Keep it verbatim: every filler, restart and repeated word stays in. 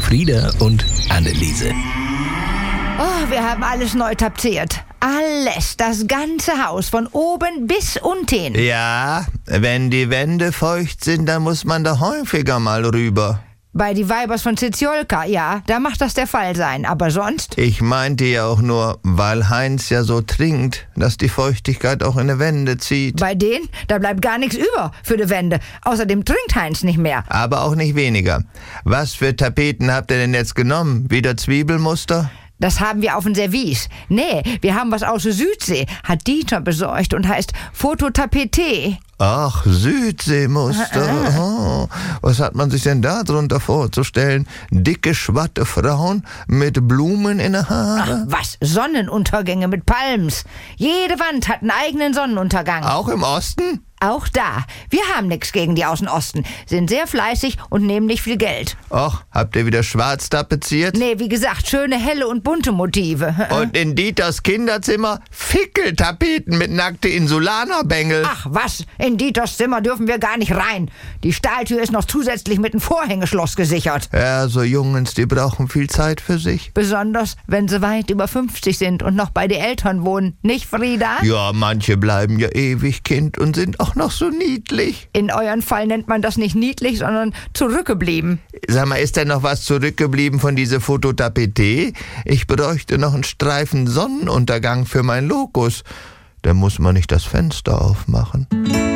Elfriede und Anneliese. Oh, wir haben alles neu tapeziert. Alles, das ganze Haus, von oben bis unten. Ja, wenn die Wände feucht sind, dann muss man da häufiger mal rüber. Bei die Weibers von Ziziolka, ja, da macht das der Fall sein. Aber sonst? Ich meinte ja auch nur, weil Heinz ja so trinkt, dass die Feuchtigkeit auch in die Wände zieht. Bei denen, da bleibt gar nichts über für die Wände. Außerdem trinkt Heinz nicht mehr. Aber auch nicht weniger. Was für Tapeten habt ihr denn jetzt genommen? Wieder Zwiebelmuster? Das haben wir auf dem Service. Nee, wir haben was aus der Südsee. Hat Dieter besorgt und heißt Fototapete. Ach, Südseemuster. Oh, was hat man sich denn da drunter vorzustellen? Dicke, schwatte Frauen mit Blumen in den Haaren? Ach, was? Sonnenuntergänge mit Palms. Jede Wand hat einen eigenen Sonnenuntergang. Auch im Osten? Auch da. Wir haben nichts gegen die aus dem Osten. Sind sehr fleißig und nehmen nicht viel Geld. Och, habt ihr wieder schwarz tapeziert? Nee, wie gesagt, schöne, helle und bunte Motive. Und in Dieters Kinderzimmer Fickeltapeten mit nackte Insulanerbängel. Ach was, in Dieters Zimmer dürfen wir gar nicht rein. Die Stahltür ist noch zusätzlich mit einem Vorhängeschloss gesichert. Ja, so Jungens, die brauchen viel Zeit für sich. Besonders, wenn sie weit über fünfzig sind und noch bei den Eltern wohnen. Nicht, Frieda? Ja, manche bleiben ja ewig Kind und sind auch noch so niedlich. In euren Fall nennt man das nicht niedlich, sondern zurückgeblieben. Sag mal, ist denn noch was zurückgeblieben von dieser Fototapete? Ich bräuchte noch einen Streifen Sonnenuntergang für mein Lokus. Da muss man nicht das Fenster aufmachen.